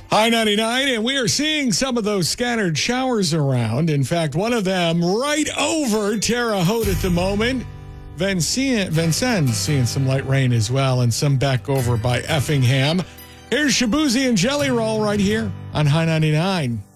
High 99, and we are seeing some of those scattered showers around. In fact, one of them right over Terre Haute at the moment. Vincennes seeing some light rain as well, and some back over by Effingham. Here's Shaboozey and Jelly Roll right here on High 99.